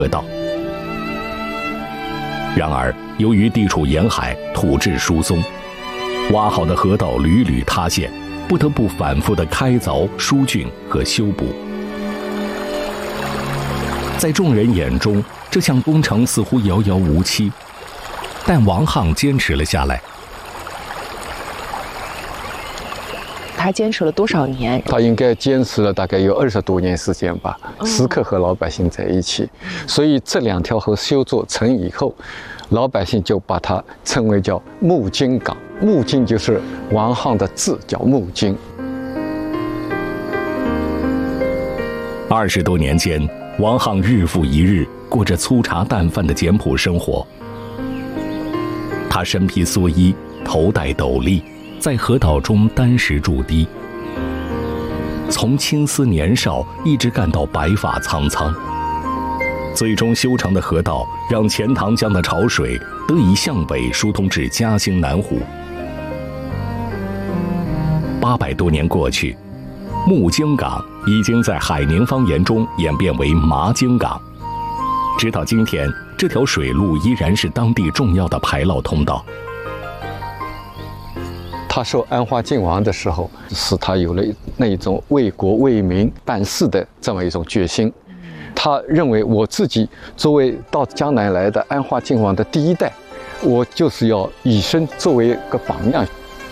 河道。然而，由于地处沿海，土质疏松，挖好的河道屡屡塌陷，不得不反复的开凿、疏浚和修补。在众人眼中，这项工程似乎遥遥无期，但王沆坚持了下来。 他坚持了多少年？ 他应该坚持了大概有20多年时间吧，时刻和老百姓在一起。所以这2条河修筑成以后，老百姓就把它称为叫木津港。木津就是王沆的字，叫木津。 20多年间，王沆日复一日过着粗茶淡饭的简朴生活。他身披蓑衣，头戴斗笠，在河道中单石筑堤，从青丝年少一直干到白发苍苍。最终修成的河道让钱塘江的潮水得以向北疏通至嘉兴南湖。800多年过去，木津港已经在海宁方言中演变为麻津港。直到今天，这条水路依然是当地重要的排涝通道。 他受安化靖王的时候，使他有了那一种为国为民办事的这么一种决心。他认为我自己作为到江南来的安化靖王的第1代，我就是要以身作为一个榜样。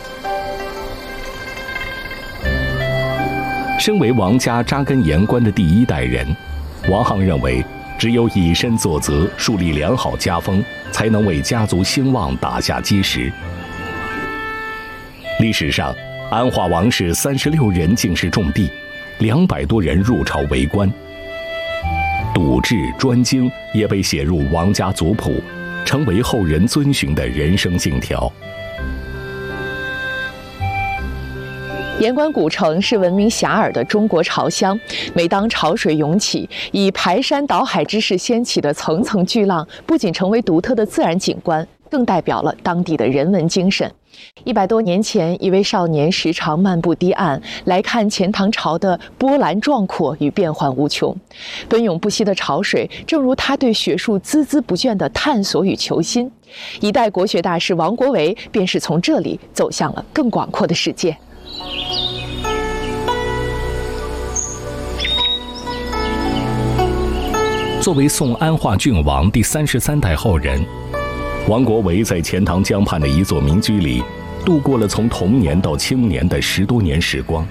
身为王家扎根盐官的第1代人，王沆认为，只有以身作则，树立良好家风，才能为家族兴旺打下基石。历史上，安化王氏36人进士种地，200多人入朝为官。笃志专精也被写入王家族谱，成为后人遵循的人生信条。 盐官古城是闻名遐迩的中国潮乡，每当潮水涌起，以排山倒海之势掀起的层层巨浪，不仅成为独特的自然景观，更代表了当地的人文精神。100多年前，一位少年时常漫步堤岸，来看钱塘潮的波澜壮阔与变幻无穷。奔涌不息的潮水，正如他对学术孜孜不倦的探索与求新。一代国学大师王国维便是从这里走向了更广阔的世界。 作为宋安化郡王第33代后人，王国维在钱塘江畔的一座民居里，度过了从童年到青年的10多年时光。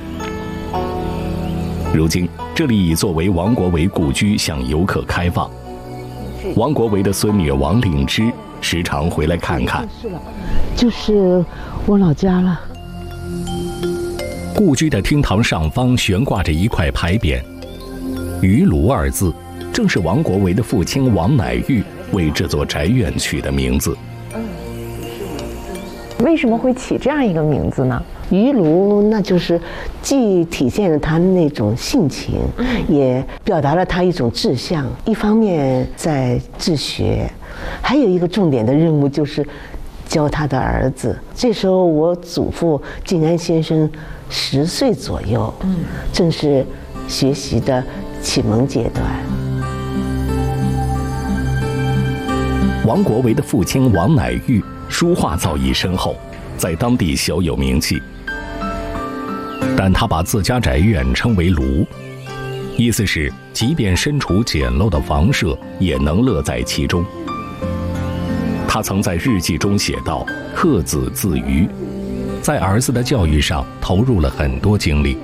如今，这里已作为王国维故居向游客开放。王国维的孙女王令芝时常回来看看。 就是我老家了。 故居的厅堂上方悬挂着一块牌匾，余庐2字，正是王国维的父亲王乃玉为这座宅院取的名字。 为什么会起这样一个名字呢？ 余庐，那就是既体现了他那种性情，也表达了他一种志向。一方面在治学，还有一个重点的任务就是教他的儿子。这时候我祖父晋安先生10岁左右，正是学习的启蒙阶段。 王国维的父亲王乃玉书画造诣深厚，在当地小有名气。但他把自家宅院称为庐，意思是即便身处简陋的房舍，也能乐在其中。他曾在日记中写道：“克子自娱，在儿子的教育上投入了很多精力。”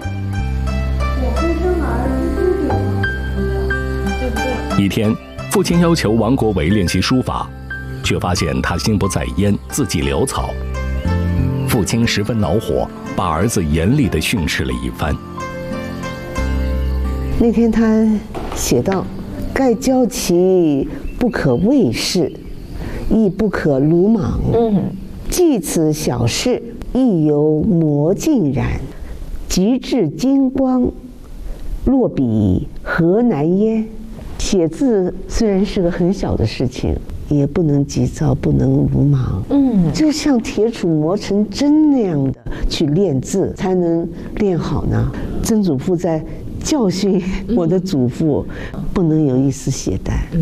一天，父亲要求王国维练习书法，却发现他心不在焉，自己潦草。父亲十分恼火，把儿子严厉地训斥了一番。 那天他写道：“盖教其不可畏事，亦不可鲁莽。计此小事，亦由魔尽然。极致金光，落笔何难焉？”写字虽然是个很小的事情，也不能急躁，不能鲁莽。就像铁杵磨成针那样的去练字，才能练好呢。曾祖父在教训我的祖父，不能有一丝懈怠。